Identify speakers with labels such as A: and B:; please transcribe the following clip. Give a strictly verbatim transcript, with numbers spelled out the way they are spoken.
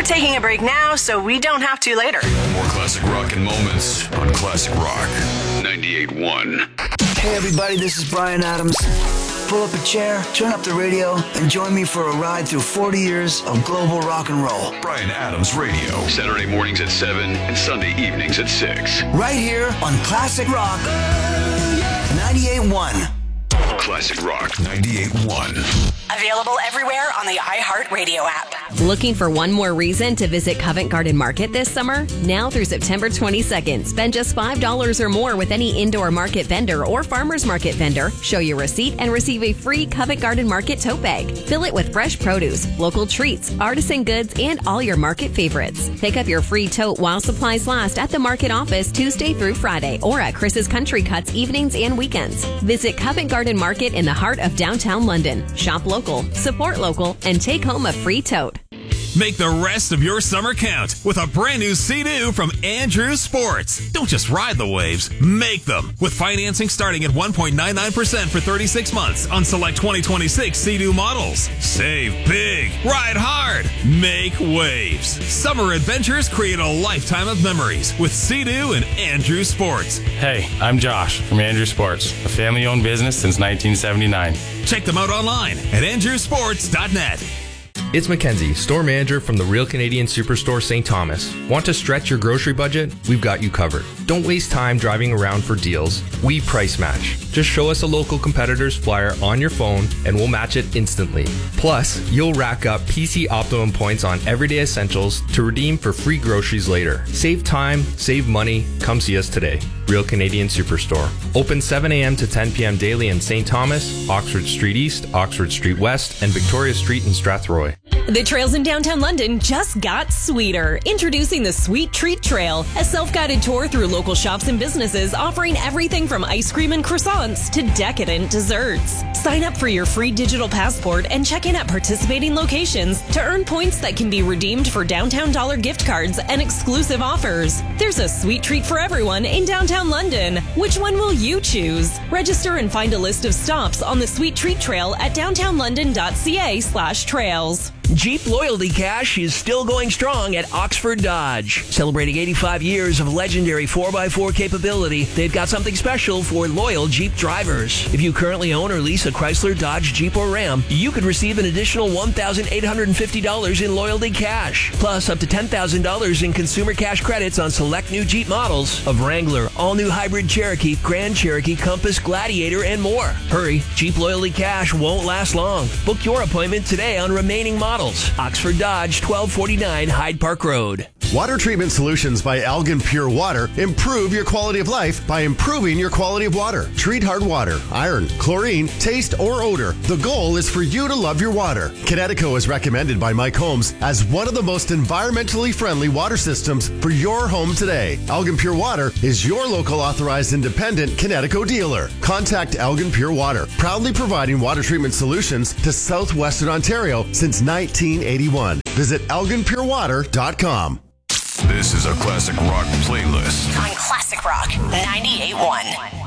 A: We're taking a break now so we don't have to later.
B: More classic rock and moments on Classic Rock ninety-eight point one.
C: Hey everybody, this is Bryan Adams. Pull up a chair, turn up the radio, and join me for a ride through forty years of global rock and roll.
B: Bryan Adams Radio. Saturday mornings at seven and Sunday evenings at six.
C: Right here on Classic Rock ninety-eight point one.
B: Classic Rock ninety-eight point one.
A: Available everywhere on the iHeartRadio app.
D: Looking for one more reason to visit Covent Garden Market this summer? Now through September twenty-second, spend just five dollars or more with any indoor market vendor or farmer's market vendor. Show your receipt and receive a free Covent Garden Market tote bag. Fill it with fresh produce, local treats, artisan goods, and all your market favorites. Pick up your free tote while supplies last at the market office Tuesday through Friday or at Chris's Country Cuts evenings and weekends. Visit Covent Garden Market in the heart of downtown London. Shop local, support local, and take home a free tote.
E: Make the rest of your summer count with a brand new Sea-Doo from Andrews Sports. Don't just ride the waves, make them. With financing starting at one point nine nine percent for thirty-six months on select twenty twenty-six Sea-Doo models. Save big, ride hard, make waves. Summer adventures create a lifetime of memories with Sea-Doo and Andrews Sports.
F: Hey, I'm Josh from Andrews Sports, a family-owned business since nineteen seventy-nine.
E: Check them out online at andrews sports dot net.
G: It's Mackenzie, store manager from the Real Canadian Superstore Saint Thomas. Want to stretch your grocery budget? We've got you covered. Don't waste time driving around for deals. We price match. Just show us a local competitor's flyer on your phone and we'll match it instantly. Plus, you'll rack up P C Optimum points on everyday essentials to redeem for free groceries later. Save time, save money. Come see us today. Real Canadian Superstore. Open seven a.m. to ten p.m. daily in Saint Thomas, Oxford Street East, Oxford Street West, and Victoria Street in Strathroy.
H: The trails in downtown London just got sweeter. Introducing the Sweet Treat Trail, a self-guided tour through local shops and businesses offering everything from ice cream and croissants to decadent desserts. Sign up for your free digital passport and check in at participating locations to earn points that can be redeemed for Downtown Dollar gift cards and exclusive offers. There's a sweet treat for everyone in downtown London. Which one will you choose? Register and find a list of stops on the Sweet Treat Trail at downtownlondon.ca slash trails.
I: Jeep Loyalty Cash is still going strong at Oxford Dodge. Celebrating eighty-five years of legendary four by four capability, they've got something special for loyal Jeep drivers. If you currently own or lease a Chrysler, Dodge, Jeep, or Ram, you could receive an additional one thousand eight hundred fifty dollars in loyalty cash, plus up to ten thousand dollars in consumer cash credits on select new Jeep models of Wrangler, all-new hybrid Cherokee, Grand Cherokee, Compass, Gladiator, and more. Hurry, Jeep Loyalty Cash won't last long. Book your appointment today on remaining models. Oxford Dodge, twelve forty-nine Hyde Park Road.
J: Water treatment solutions by Elgin Pure Water improve your quality of life by improving your quality of water. Treat hard water, iron, chlorine, taste, or odor. The goal is for you to love your water. Kinetico is recommended by Mike Holmes as one of the most environmentally friendly water systems for your home today. Elgin Pure Water is your local authorized independent Kinetico dealer. Contact Elgin Pure Water, proudly providing water treatment solutions to southwestern Ontario since nineteen eighty-one. Visit elgin pure water dot com.
B: This is a Classic Rock playlist
A: On Classic Rock ninety-eight point one.